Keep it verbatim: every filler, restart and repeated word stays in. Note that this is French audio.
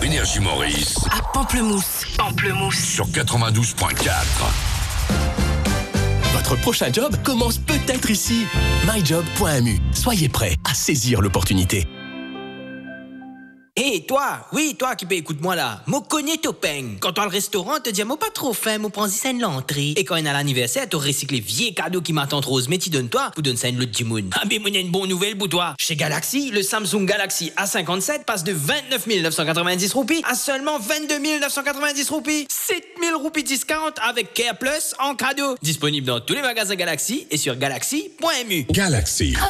Énergie Maurice. À Pamplemousse. Pamplemousse. Sur quatre-vingt-douze point quatre. Votre prochain job commence peut-être ici. my job point m u. Soyez prêts à saisir l'opportunité. Hé, hey, toi, oui, toi qui peux écoute-moi là. Mo connais ton peigne. Quand toi le restaurant, te dis, mo pas trop faim, mo prends ça de l'entrée. Et quand il y a l'anniversaire, tu recycles les vieux cadeaux qui m'attendent rose, mais tu donnes toi, pour donner ça une l'autre dimoun. Ah, mais mon y a une bonne nouvelle pour toi. Chez Galaxy, le Samsung Galaxy A cinquante-sept passe de vingt-neuf mille neuf cent quatre-vingt-dix roupies à seulement vingt-deux mille neuf cent quatre-vingt-dix roupies. sept mille roupies discount avec Care Plus en cadeau. Disponible dans tous les magasins Galaxy et sur galaxy point m u. Galaxy.